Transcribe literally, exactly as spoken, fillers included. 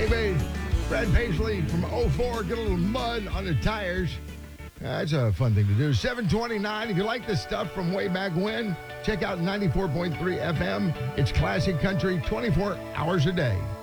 baby. Brad Paisley from oh four, get a little mud on the tires. That's a fun thing to do. seven twenty-nine. If you like this stuff from way back when, check out ninety-four point three F M. It's classic country twenty-four hours a day.